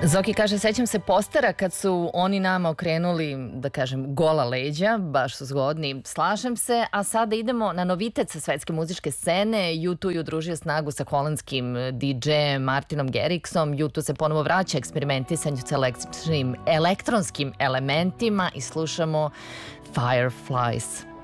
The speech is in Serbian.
Zoki kaže, sećam se postera kad su oni nama okrenuli, da kažem, gola leđa, baš su zgodni, slažem se, a sada idemo na novitet sa svetske muzičke scene. U2 je udružio snagu sa holandskim DJ-em Martinom Garrixom. U2 se ponovo vraća eksperimentisanju sa elektronskim elementima i slušamo Fireflies.